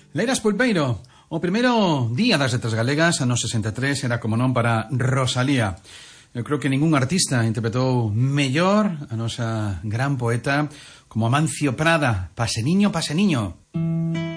Leiras Pulpeiro, o primeiro día das letras galegas, ano 63, era como non para Rosalía. Eu creo que ningún artista interpretou mellor a nosa gran poeta como Amancio Prada. Pase niño, pase niño.